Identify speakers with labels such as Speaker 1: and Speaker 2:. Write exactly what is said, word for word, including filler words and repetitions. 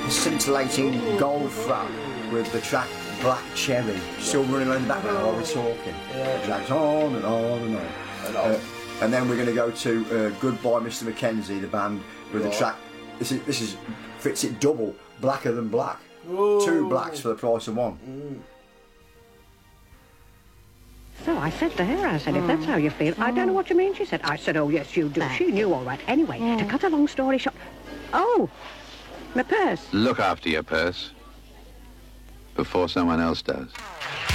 Speaker 1: scintillating gold frat with the track Black Cherry still running in the background while we're talking. It drags on and on and on. And, on. Uh, and then we're going to go to uh, Goodbye Mister Mackenzie, the band, with right. the track. This is this is fits it double, Blacker Than Black. Ooh. Two blacks for the price of one. Mm.
Speaker 2: So I said to her, I said, mm. if that's how you feel, mm. I don't know what you mean. She said, I said, oh, yes, you do. She knew all right. Anyway, mm. to cut a long story short... Oh, my purse.
Speaker 3: Look after your purse before someone else does.